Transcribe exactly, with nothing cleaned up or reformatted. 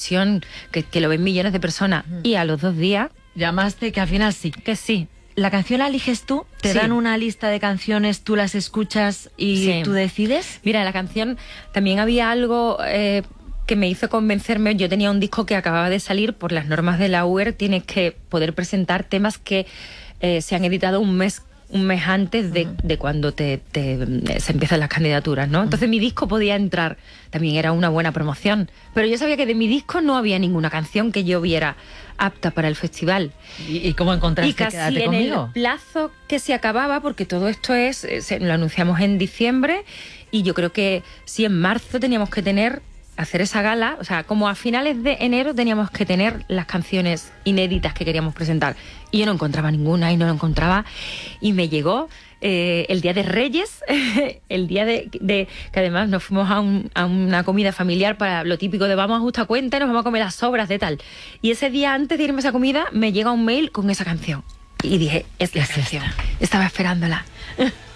difusión, que, que lo ven millones de personas, uh-huh. y a los dos días... Llamaste que al final sí. Que sí. ¿La canción la eliges tú? ¿Te sí. dan una lista de canciones, tú las escuchas y sí. tú decides? Mira, la canción también había algo... Eh, que me hizo convencerme. Yo tenía un disco que acababa de salir. Por las normas de la U E R tienes que poder presentar temas que eh, se han editado un mes un mes antes de, uh-huh. de cuando te, te, se empiezan las candidaturas, ¿no? Entonces uh-huh. mi disco podía entrar, también era una buena promoción, pero yo sabía que de mi disco no había ninguna canción que yo viera apta para el festival. ¿Y, y cómo encontraste y casi Quédate en conmigo? El plazo que se acababa, porque todo esto es, se, lo anunciamos en diciembre, y yo creo que si en marzo teníamos que tener hacer esa gala, o sea, como a finales de enero teníamos que tener las canciones inéditas que queríamos presentar. Y yo no encontraba ninguna y no lo encontraba. Y me llegó eh, el día de Reyes, el día de, de... que además nos fuimos a, un, a una comida familiar para lo típico de vamos a justa cuenta y nos vamos a comer las sobras de tal. Y ese día antes de irme a esa comida me llega un mail con esa canción. Y dije, es la canción. Estaba esperándola.